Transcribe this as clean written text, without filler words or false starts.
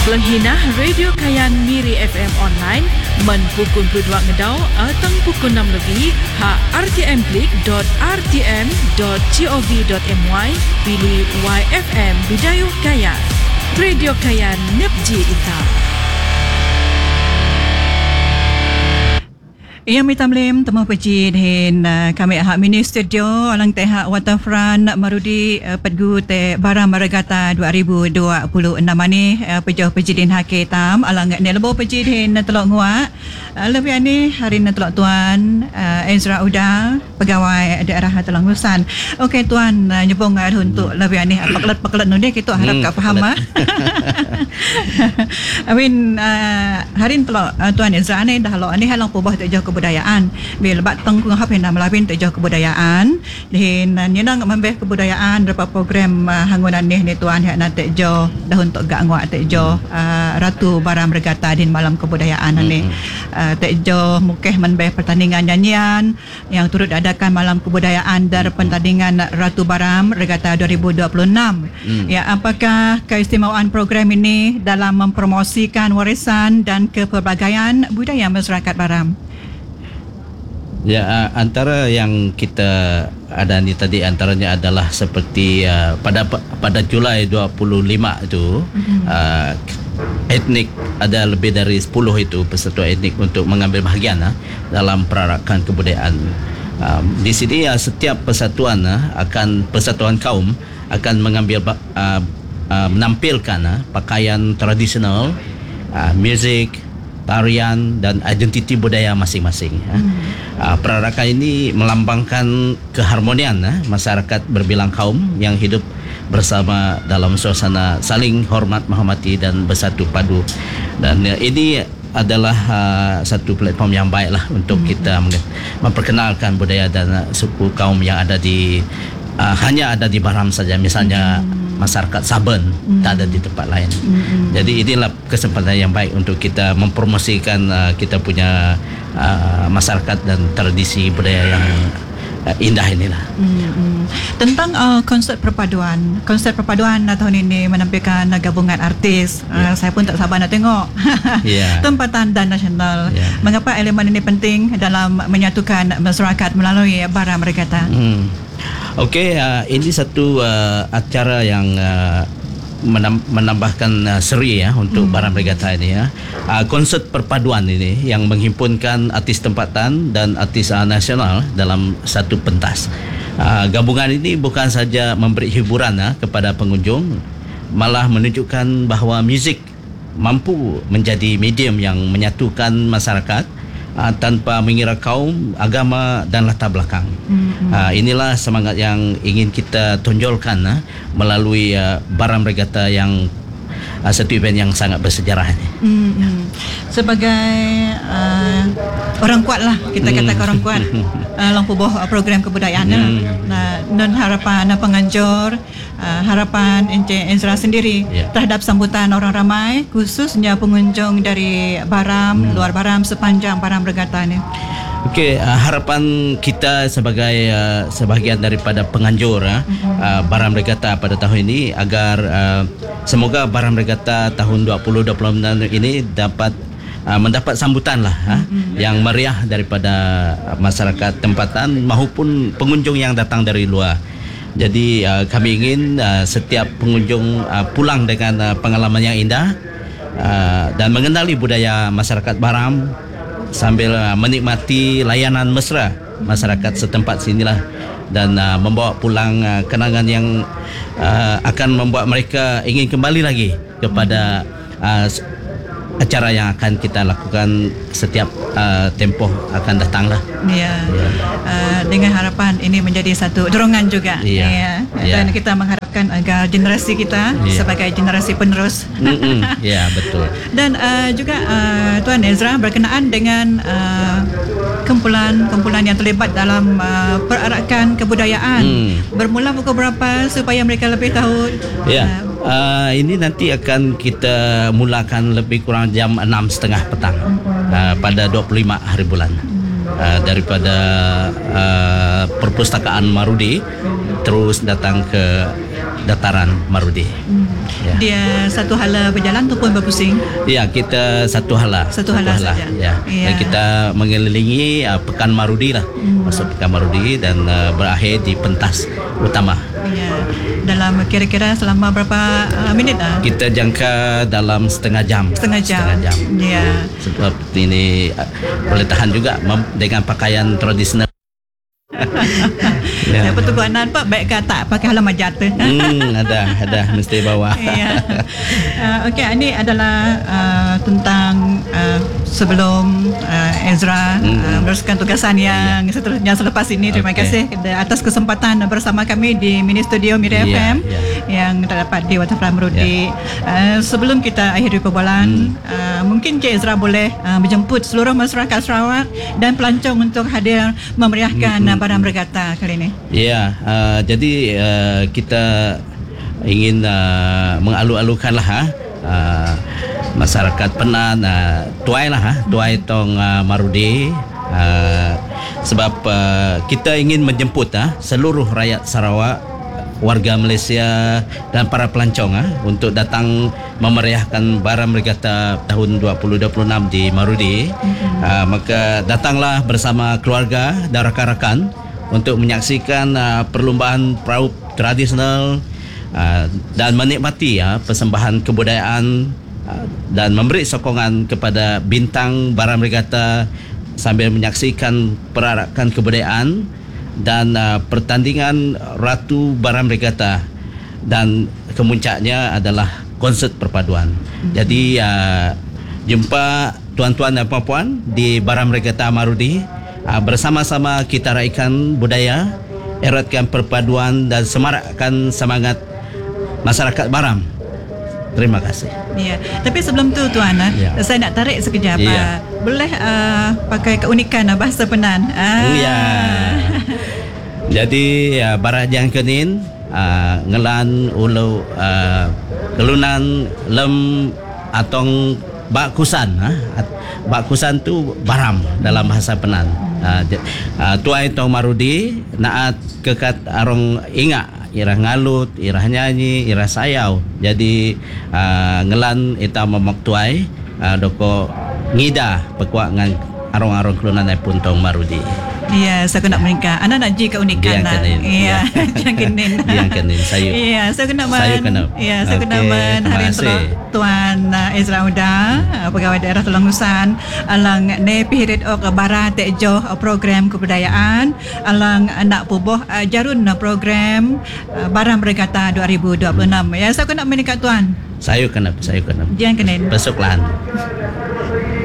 Pelenghinah Radio Kayan Miri FM online men pukul 22 ngedau atau pukul 6 lebih ha rtm.rtm.gov.my pilih YFM Bidayuh Kayan. Radio Kayan Nepji Ita. Ia mitamlim temu peci hin kami hak mini studio alang teh hak waterfront Marudi pedgu te Baram Regata 2026 ni pejoh peci din hak tam alang ne lebo peci hin telok ngua lebih ani hari ne telok tuan Ezra Uda pegawai daerah Telang Nusan. Okey tuan nyebong untuk lebih ani paklet nu dia kita harap kak faham ah. Amin hari telok tuan Ezra ni dah lo ani halang pobah tejoh kebudayaan bil bat tengku hap hendak melabin tejoh kebudayaan din nyenang membeh kebudayaan berapa program hangunan ni tuan hak nak tejoh dah untuk gak ngua tejoh Ratu Baram Regata din malam kebudayaan ni tejoh mukeh membeh pertandingan nyanyian yang turut adakan malam kebudayaan dari pertandingan Ratu Baram Regata 2026. Ya, apakah keistimewaan program ini dalam mempromosikan warisan dan kepelbagaian budaya masyarakat Baram? Ya, antara yang kita ada ni tadi antaranya adalah seperti pada Julai 25 itu etnik ada lebih dari 10 itu peserta etnik untuk mengambil bahagian dalam perarakan kebudayaan. Di sini setiap persatuan kaum akan mengambil menampilkan pakaian tradisional, muzik, tarian dan identiti budaya masing-masing. Perarakan ini melambangkan keharmonian masyarakat berbilang kaum yang hidup bersama dalam suasana saling hormat menghormati dan bersatu padu. Dan ini adalah satu platform yang baiklah untuk kita memperkenalkan budaya dan suku kaum yang ada di hanya ada di Baram saja, misalnya masyarakat Saben tak ada di tempat lain. Jadi inilah kesempatan yang baik untuk kita mempromosikan kita punya masyarakat dan tradisi budaya yang indah inilah. Tentang konsert perpaduan tahun ini menampilkan gabungan artis. Saya pun tak sabar nak tengok. Tempatan dan nasional. Mengapa elemen ini penting dalam menyatukan masyarakat melalui Baram Regata? Okey, ini satu acara yang menambahkan seri untuk Baram Regata ini konsert perpaduan ini yang menghimpunkan artis tempatan dan artis nasional dalam satu pentas. Gabungan ini bukan saja memberi hiburan kepada pengunjung, malah menunjukkan bahawa muzik mampu menjadi medium yang menyatukan masyarakat tanpa mengira kaum, agama dan latar belakang. Inilah semangat yang ingin kita tonjolkan melalui Baram Regata yang satu event yang sangat bersejarah ini. Sebagai orang kuat lah, kita katakan orang kuat lampu bawah program kebudayaan dan harapan penganjur, harapan Encik Ezra sendiri terhadap sambutan orang ramai khususnya pengunjung dari Baram, luar Baram sepanjang Baram Regata ni. Okey, harapan kita sebagai sebahagian daripada penganjur Baram Regata pada tahun ini agar semoga Baram Regata tahun 2026 ini dapat mendapat sambutan yang meriah daripada masyarakat tempatan maupun pengunjung yang datang dari luar. Jadi kami ingin setiap pengunjung pulang dengan pengalaman yang indah dan mengenali budaya masyarakat Baram sambil menikmati layanan mesra masyarakat setempat sinilah dan membawa pulang kenangan yang akan membuat mereka ingin kembali lagi kepada acara yang akan kita lakukan setiap tempoh akan datanglah. Dengan harapan ini menjadi satu dorongan juga. Dan kita mengharapkan agar generasi kita sebagai generasi penerus. Betul. Dan juga Tuan Ezra berkenaan dengan kumpulan yang terlibat dalam perarakan kebudayaan. Bermula pukul berapa supaya mereka lebih tahu? Ini nanti akan kita mulakan lebih kurang jam 6.30 petang pada 25 hari bulan daripada Perpustakaan Marudi terus datang ke dataran Marudi. Ya. Dia satu hala berjalan ataupun berpusing? Ya, kita satu hala. Satu hala saja. Ya. Ya. Dan kita mengelilingi Pekan Marudi lah. Masuk Pekan Marudi dan berakhir di pentas utama. Ya. Dalam kira-kira selama berapa minit lah? Kita jangka dalam setengah jam. Setengah jam. Ya. Sebab ini boleh tahan juga dengan pakaian tradisional. Ya. Pertukuanan Pak baik ke tak pakai halaman jatuh. Ada mesti bawa. Ya. Okey, ini adalah tentang sebelum Ezra meneruskan tugasan yang seterusnya selepas ini. Terima kasih atas kesempatan bersama kami di mini studio Mira FM yang terdapat di Waterfront Marudi. Sebelum kita akhiri perbualan, mungkin Cik Ezra boleh menjemput seluruh masyarakat Sarawak dan pelancong untuk hadir memeriahkan Baram Regatta kali ini. Ya, jadi kita ingin mengalu-alukanlah masyarakat Penan tuai lah tuai tong Marudi, sebab kita ingin menjemput seluruh rakyat Sarawak, warga Malaysia dan para pelancong untuk datang memeriahkan Baram Regatta tahun 2026 di Marudi. Maka datanglah bersama keluarga dan rakan-rakan untuk menyaksikan perlumbaan perahu tradisional dan menikmati persembahan kebudayaan dan memberi sokongan kepada bintang Baram Regatta sambil menyaksikan perarakan kebudayaan dan pertandingan Ratu Baram Regatta, dan kemuncaknya adalah konsert perpaduan. Jadi jumpa tuan-tuan dan puan-puan di Baram Regatta Marudi, bersama-sama kita raikan budaya, eratkan perpaduan dan semarakkan semangat masyarakat Baram. Terima kasih. Ya, tapi sebelum tu tuan, saya nak tarik sekejap. Boleh pakai keunikan bahasa Penan. Ya. Jadi barajang kenin ngelan ulo kelunan lem atong bakusan. Bakusan tu baram dalam bahasa Penan. Tuai tong Marudi naat kekat arong inga, irah ngalut, irah nyanyi, irah sayau. Jadi ngelan ita mamak tuai doko ngida pekuak ngan arong-arong kelunan pun tong Marudi. Ya, saya nak menikah. Anak nak ji keunikan lah. Ya, jangan kenin. Yang kenin sayu. Ya, saya kena man. Ya, saya kena man hari Tuan Ezra Uda, pegawai daerah Telangusan, alang ne pihirit ok bara tekjo program kebudayaan, alang anak puboh jarun program Baram Regatta 2026. Ya, saya kena menikah tuan. Sayu kena. Jangan kenin. Besok lan.